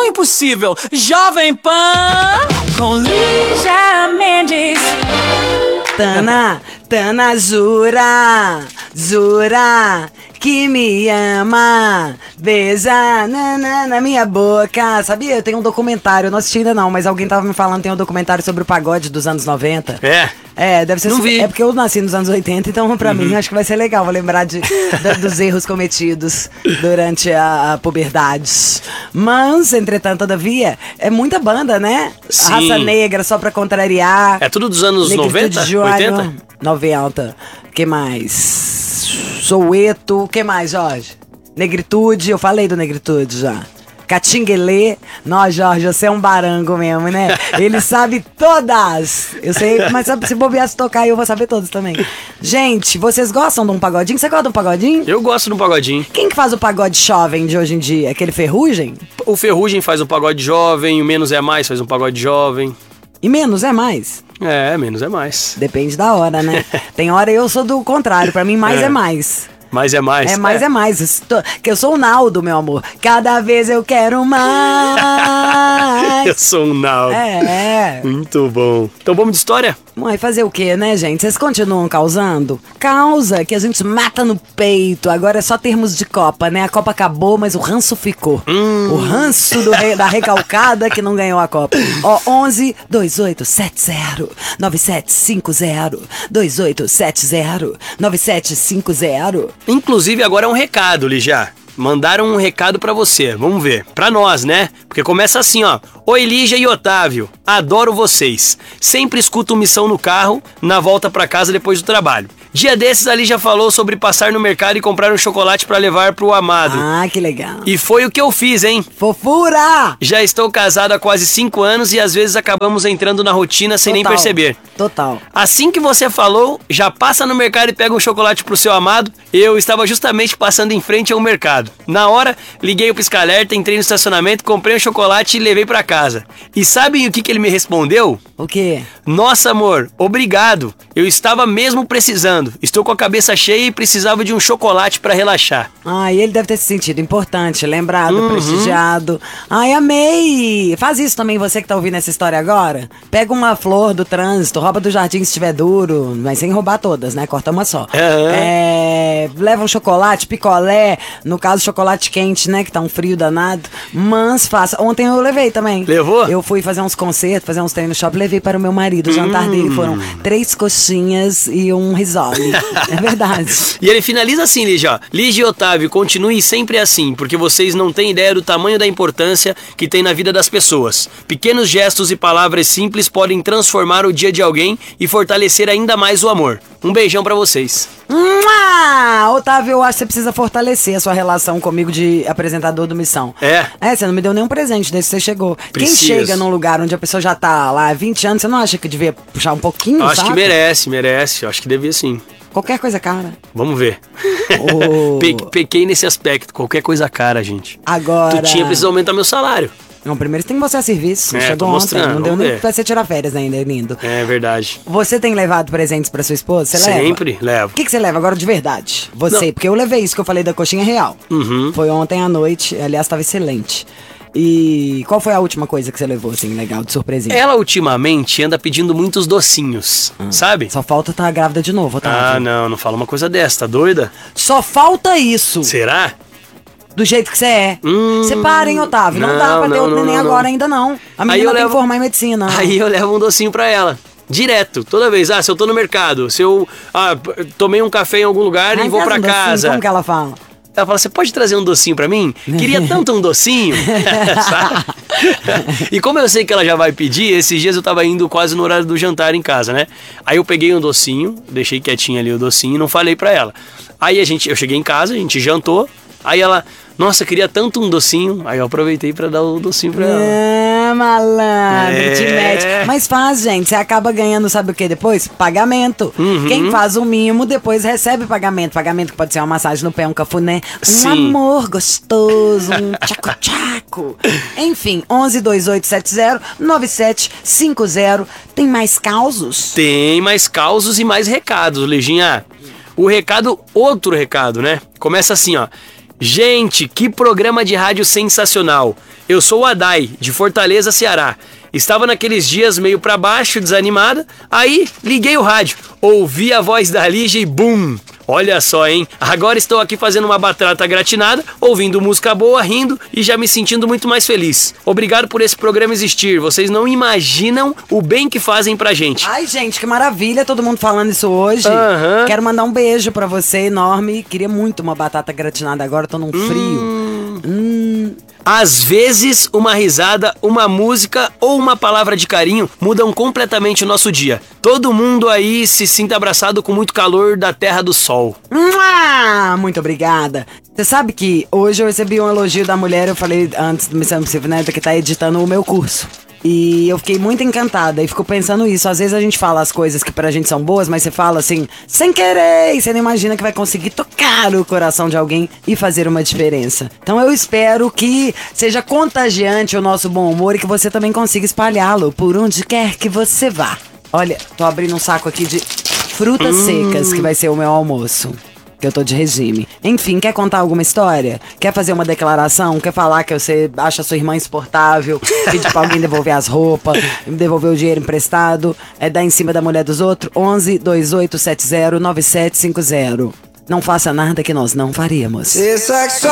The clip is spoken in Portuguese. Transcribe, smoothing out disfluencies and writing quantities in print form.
Não, impossível. Jovem Pan com Lígia Mendes. Tana, jura que me ama, beija na minha boca. Sabia? Eu tenho um documentário, eu não assisti ainda não, mas alguém tava me falando, tem um documentário sobre o pagode dos anos 90. É, deve ser. Não vi. É porque eu nasci nos anos 80, então pra mim acho que vai ser legal. Vou lembrar dos erros cometidos durante a puberdade. Mas, entretanto, todavia, é muita banda, né? Sim. A Raça Negra, só pra contrariar. É tudo dos anos Negritude 90? de Joalho, 80? 90. Que mais? Soueto. Que mais, Jorge? Negritude. Eu falei do Negritude já. Catinguelê. Não, Jorge, você é um barango mesmo, né? Ele sabe todas. Eu sei, mas se bobear, se tocar, eu vou saber todas também. Gente, vocês gostam de um pagodinho? Você gosta de um pagodinho? Eu gosto de um pagodinho. Quem que faz o pagode jovem de hoje em dia? Aquele Ferrugem? O Ferrugem faz um pagode jovem, o Menos é Mais faz um pagode jovem. E menos é mais? É, menos é mais. Depende da hora, né? Tem hora eu sou do contrário, pra mim mais é mais. Mais é mais. É mais é mais. Que eu sou o Naldo, meu amor. Cada vez eu quero mais. Eu sou um Naldo. É. Muito bom. Então vamos de história? Mãe, fazer o quê, né, gente? Vocês continuam causando? Causa que a gente mata no peito. Agora é só termos de Copa, né? A Copa acabou, mas o ranço ficou. O ranço da recalcada que não ganhou a Copa. Ó, 11 2870 9750 2870 9750. Inclusive agora é um recado, Lígia. Mandaram um recado pra você, vamos ver. Pra nós, né? Porque começa assim, ó. Oi, Lígia e Otávio, adoro vocês. Sempre escuto Missão no carro, na volta pra casa depois do trabalho. Dia desses a Lígia falou sobre passar no mercado e comprar um chocolate pra levar pro amado. Ah, que legal. E foi o que eu fiz, hein? Fofura! Já estou casado há quase 5 anos e às vezes acabamos entrando na rotina sem nem perceber. Total. Assim que você falou, já passa no mercado e pega um chocolate pro seu amado. Eu estava justamente passando em frente ao mercado. Na hora, liguei o pisca-alerta, entrei no estacionamento, comprei um chocolate e levei pra casa. E sabem o que ele me respondeu? O quê? Nossa, amor, obrigado. Eu estava mesmo precisando. Estou com a cabeça cheia e precisava de um chocolate pra relaxar. Ai, ele deve ter se sentido importante, lembrado, prestigiado. Ai, amei! Faz isso também, você que tá ouvindo essa história agora. Pega uma flor do trânsito, rouba do jardim se estiver duro, mas sem roubar todas, né? Corta uma só. Leva um chocolate, picolé, no caso chocolate quente, né? Que tá um frio danado. Mas faça. Ontem eu levei também. Levou? Eu fui fazer uns concertos, fazer uns treinos no shopping, levei para o meu marido. O jantar dele foram 3 coxinhas e um risole. É verdade. E ele finaliza assim, Lígia. Lígia e Otávio, continue sempre assim, porque vocês não têm ideia do tamanho da importância que tem na vida das pessoas. Pequenos gestos e palavras simples podem transformar o dia de alguém e fortalecer ainda mais o amor. Um beijão pra vocês. Otávio, eu acho que você precisa fortalecer a sua relação comigo de apresentador do Missão. Você não me deu nenhum presente desde que você chegou. Preciso. Quem chega num lugar onde a pessoa já tá lá há 20 anos, você não acha que devia puxar um pouquinho, Eu acho sabe? que merece. Eu acho que devia sim. Qualquer coisa cara. Vamos ver. Pequei nesse aspecto. Qualquer coisa cara, gente. Agora... Tu tinha precisado aumentar meu salário. Não, primeiro você tem que mostrar serviço. Chegou tô ontem, mostrando, não deu vamos nem ver. pra você tirar férias ainda, lindo. É verdade. Você tem levado presentes pra sua esposa? Você leva? Sempre levo. O que você leva agora de verdade? Você, Não. porque eu levei isso que eu falei da coxinha real. Foi ontem à noite, aliás, tava excelente. E qual foi a última coisa que você levou, assim, legal, de surpresinha? Ela ultimamente anda pedindo muitos docinhos, sabe? Só falta tá grávida de novo, Otávio. Não fala uma coisa dessa, tá doida? Só falta isso. Será? Do jeito que você é. Você para, hein, Otávio? Não dá pra ter outro neném agora ainda, não. A menina tem que formar em medicina. Aí eu levo um docinho pra ela. Direto, toda vez. Se eu tô no mercado, se eu tomei um café em algum lugar e vou pra casa. Como que ela fala? Ela fala, você pode trazer um docinho pra mim? Queria tanto um docinho. Sabe? E como eu sei que ela já vai pedir, esses dias eu tava indo quase no horário do jantar em casa, né? Aí eu peguei um docinho, deixei quietinho ali o docinho e não falei pra ela. Aí eu cheguei em casa, a gente jantou, aí ela... Nossa, queria tanto um docinho. Aí eu aproveitei pra dar o docinho pra ela. Malandro, te mete. Mas faz, gente. Você acaba ganhando, sabe o que depois? Pagamento. Quem faz o mimo, depois recebe pagamento. Pagamento que pode ser uma massagem no pé, um cafuné. Um amor gostoso, um tchaco-tchaco. Enfim, 112870-9750. Tem mais causos? Tem mais causos e mais recados, Liginha. Outro recado, né? Começa assim, ó. Gente, que programa de rádio sensacional. Eu sou o Adai, de Fortaleza, Ceará. Estava naqueles dias meio pra baixo, desanimada, aí liguei o rádio, ouvi a voz da Lígia e bum! Olha só, hein? Agora estou aqui fazendo uma batata gratinada, ouvindo música boa, rindo e já me sentindo muito mais feliz. Obrigado por esse programa existir. Vocês não imaginam o bem que fazem pra gente. Ai, gente, que maravilha, todo mundo falando isso hoje. Quero mandar um beijo pra você, enorme. Queria muito uma batata gratinada agora, tô num frio. Às vezes, uma risada, uma música ou uma palavra de carinho mudam completamente o nosso dia. Todo mundo aí se sinta abraçado com muito calor da terra do sol. Muito obrigada. Você sabe que hoje eu recebi um elogio da mulher, eu falei antes do Missão Impossível, né, que tá editando o meu curso. E eu fiquei muito encantada e fico pensando isso. Às vezes a gente fala as coisas que pra gente são boas, mas você fala assim, sem querer, e você não imagina que vai conseguir tocar o coração de alguém e fazer uma diferença. Então eu espero que seja contagiante o nosso bom humor e que você também consiga espalhá-lo por onde quer que você vá. Olha, tô abrindo um saco aqui de frutas secas, que vai ser o meu almoço. Que eu tô de regime. Enfim, quer contar alguma história? Quer fazer uma declaração? Quer falar que você acha sua irmã insuportável? Pedir pra alguém devolver as roupas? Devolver o dinheiro emprestado? Dar em cima da mulher dos outros? 11 2870 9750. Não faça nada que nós não faríamos.